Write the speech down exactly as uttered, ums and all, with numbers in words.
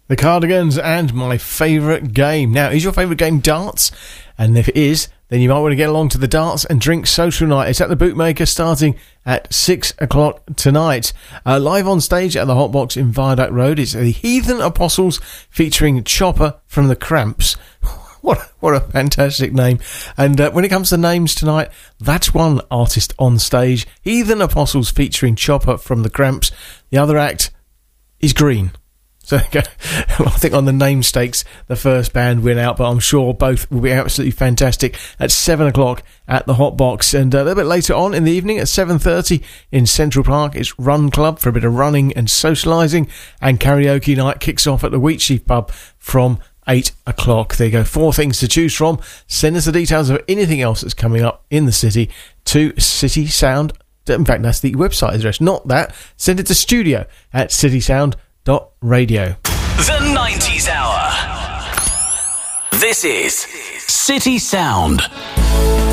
The Cardigans and My Favourite Game. Now, is your favourite game darts? And if it is, then you might want to get along to the Darts and Drink Social Night. It's at the Bootmaker starting at six o'clock tonight. Uh, live on stage at the Hot Box in Viaduct Road, it's the Heathen Apostles featuring Chopper from the Cramps. What, what a fantastic name. And uh, when it comes to names tonight, that's one artist on stage. Heathen Apostles featuring Chopper from the Cramps. The other act is Green. So I think on the name stakes, the first band win out, but I'm sure both will be absolutely fantastic at seven o'clock at the Hot Box. And a little bit later on in the evening at seven thirty in Central Park, it's Run Club for a bit of running and socialising. And karaoke night kicks off at the Wheatsheaf Pub from eight o'clock. There you go, four things to choose from. Send us the details of anything else that's coming up in the city to City Sound. In fact, that's the website address, not that. Send it to studio at citysound dot radio. The nineties Hour. This is City Sound.